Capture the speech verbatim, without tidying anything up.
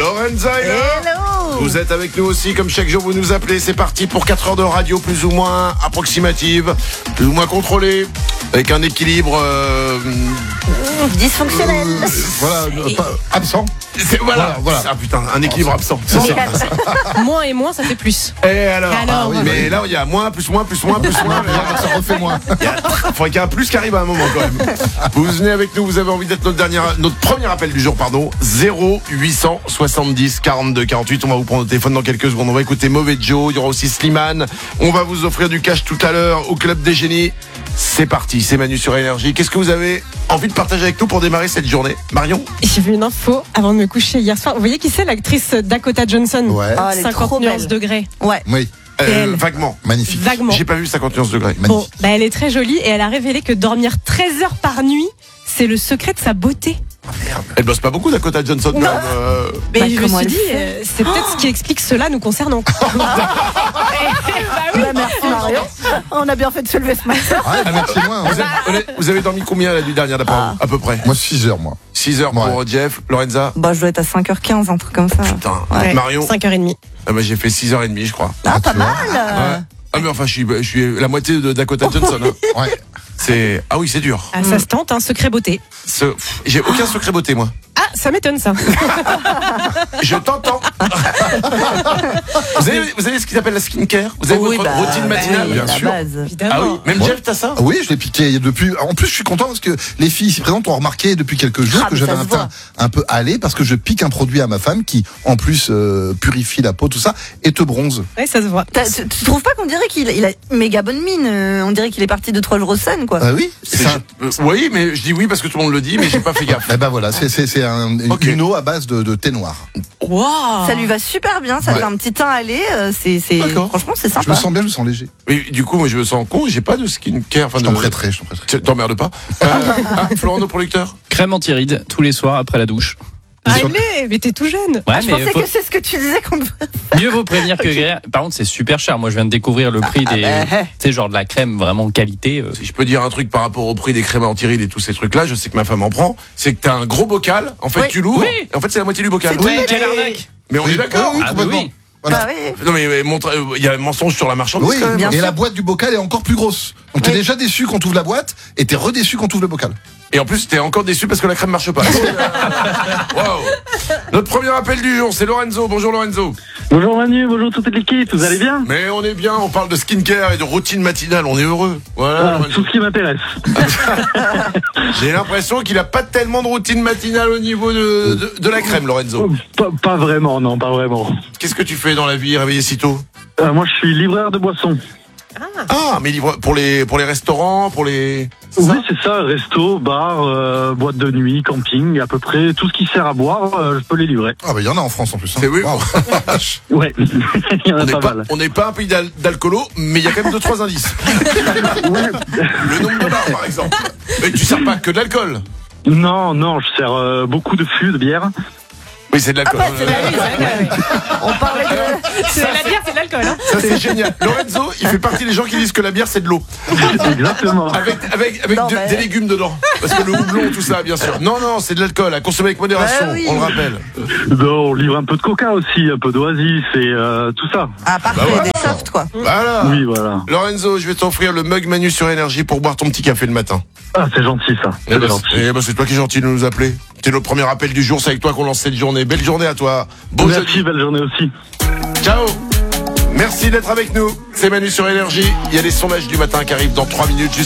Lorenza est là. Hello. Vous êtes avec nous aussi, comme chaque jour vous nous appelez. C'est parti pour quatre heures de radio plus ou moins approximative, plus ou moins contrôlée, avec un équilibre euh, Dysfonctionnel. euh, Voilà, euh, pas- absent. c'est, voilà, Voilà, voilà. Ah putain, un équilibre absent. C'est ça. Moins et moins, ça fait plus. Et alors, Alors, Ah oui, mais là il y a moins, plus moins, plus moins, plus moins. Là, ça refait moins. Il y a- faudrait qu'il y ait un plus qui arrive à un moment quand même. Vous venez avec nous, vous avez envie d'être notre dernier, notre premier appel du jour, pardon. zéro huit cent soixante-dix quarante-deux quarante-huit. On va vous prendre au téléphone dans quelques secondes. On va écouter Mauvais Joe. Il y aura aussi Slimane. On va vous offrir du cash tout à l'heure au Club des Génies. C'est parti, c'est Manu sur Énergie. Qu'est-ce que vous avez envie de partager avec nous pour démarrer cette journée, Marion? J'ai vu une info avant de me coucher hier soir. Vous voyez qui c'est, l'actrice Dakota Johnson? Ouais. Ah, elle est cinquante trop nuances belle. degrés. Ouais. Oui, Euh, elle. Vaguement. magnifique. Vaguement. J'ai pas vu cinquante nuances degrés. Bon, Magnifique. bah elle est très jolie et elle a révélé que dormir treize heures par nuit, c'est le secret de sa beauté. Elle bosse pas beaucoup, Dakota Johnson. quand Non. même, euh. Mais Bah, je me comment suis elle dit, fait euh, c'est peut-être ce qui explique cela nous concernant. Bah, merci Marion. On a bien fait de se lever ce matin. Ouais, ah, merci loin. Vous, avez, vous avez dormi combien la nuit dernière d'après Ah. vous, à peu près? Moi, six heures, moi. six heures Ouais. pour Jeff, Lorenza. Bah, je dois être à cinq heures quinze, un truc comme ça. Putain, Ouais. Marion. cinq heures trente. Ah bah, j'ai fait six heures trente, je crois. Ah, pas tu vois. mal. Ouais. Ah mais enfin je suis, je suis la moitié de Dakota Johnson. Hein. Ouais. C'est ah oui c'est dur. Ah, ça se tente, un secret beauté. Ce- pff, J'ai aucun secret beauté moi. Ah, ça m'étonne ça. Je t'entends. vous, avez, vous avez ce qu'ils appellent la skincare. Vous avez Oui, votre bah, routine matinale. oui, bien la sûr. base. Ah oui. Évidemment. Même Ouais. Jeff t'as ça. Ah oui, je l'ai piqué depuis. En plus, je suis content parce que les filles ici présentes ont remarqué depuis quelques jours Ah, que mais j'avais ça un se voit. teint un peu hâlé parce que je pique un produit à ma femme qui, en plus, euh, purifie la peau, tout ça, et te bronze. Ouais, ça se voit. T'as- Tu, tu trouves pas qu'on dirait qu'il il a une méga bonne mine euh, On dirait qu'il est parti de trois jours au sun, quoi. Ah oui. C'est- C'est un- euh, oui mais je dis oui parce que tout le monde le dit mais j'ai pas fait gaffe. Eh ben voilà, c'est c'est c'est un, une, Ok. une eau à base de, de thé noir. Wow. Ça lui va super bien, ça Ouais. fait un petit teint allé. euh, C'est, c'est... D'accord. Franchement, c'est Je me sympa. sens bien, je me sens léger. Mais du coup moi je me sens con. J'ai pas de skincare. Enfin Je de. t'en prêterai, je t'en prêterai. Tu- T'emmerdes pas. Euh, ah, Florent nos producteurs. Crème anti-rides tous les soirs après la douche. Allez, mais t'es tout jeune. Ouais, Ah, je pensais mais faut- que c'est ce que tu disais qu'on devait. mieux vaut prévenir que guérir. Par contre, c'est super cher. Moi, je viens de découvrir le prix des, bah, tu sais, genre de la crème vraiment qualité. euh. Si je peux dire un truc par rapport au prix des crèmes anti-rides et tous ces trucs-là, je sais que ma femme en prend. C'est que t'as un gros bocal. En fait Oui. tu l'ouvres. Oui. Et en fait c'est la moitié du bocal. C'est tout. Ouais, quelle mais- arnaque. Mais on est Oui, d'accord. oui, Ah, complètement. oui. Voilà. Bah oui. Non mais, mais montre- euh, il y a un mensonge sur la marchandise Oui, quand même. bien et sûr. la boîte du bocal est encore plus grosse. Donc t'es Oui. déjà déçu quand tu ouvres la boîte et t'es redéçu quand tu ouvres le bocal. Et en plus t'es encore déçu parce que la crème marche pas. Wow. Notre premier appel du jour, c'est Lorenzo. Bonjour Lorenzo. Bonjour Manu, bonjour toute l'équipe, vous allez bien? Mais on est bien, on parle de skincare et de routine matinale, on est heureux. Voilà. Ah, Lorenzo. tout ce qui m'intéresse. J'ai l'impression qu'il a pas tellement de routine matinale au niveau de, de, de la crème, Lorenzo. Pas, pas vraiment, non, pas vraiment. Qu'est-ce que tu fais dans la vie, réveillé si tôt? Euh, moi, je suis livreur de boissons. Ah, mais livre pour les pour les restaurants, pour les. c'est ça Oui, c'est ça, resto, bar, euh, boîte de nuit, camping, à peu près tout ce qui sert à boire, euh, je peux les livrer. Ah bah il y en a en France en plus. hein. C'est oui. Waouh. Ouais, il y en On a n'est pas pas, mal. on n'est pas un pays d'al- d'alcoolo, mais il y a quand même deux trois indices. Ouais. Le nombre de bars, par exemple. Mais tu sers pas que de l'alcool. Non, non, je sers euh, beaucoup de fûts, de bière. Oui, c'est de l'alcool. Ah bah, c'est la On parlait de. C'est la bière, c'est de l'alcool. Hein. Ça c'est génial. Lorenzo, il fait partie des gens qui disent que la bière c'est de l'eau. Exactement. Avec, avec, avec Non, de- mais- des légumes dedans. Parce que le houblon, tout ça, bien sûr. Non, non, c'est de l'alcool à consommer avec modération, Bah oui. on le rappelle. Non, on livre un peu de coca aussi, un peu d'oasis et euh, tout ça. Ah, parfait, Bah voilà. des softs, quoi. Voilà. Oui, voilà. Lorenzo, je vais t'offrir le mug Manu sur Énergie pour boire ton petit café le matin. Ah, c'est gentil ça. Eh C'est ben, gentil. c'est eh ben, c'est toi qui es gentil de nous appeler. T'es notre premier appel du jour, c'est avec toi qu'on lance cette journée. Belle journée à toi. Bon Merci, jeudi. belle journée aussi. Ciao. Merci d'être avec nous. C'est Manu sur Énergie. Il y a les sondages du matin qui arrivent dans trois minutes.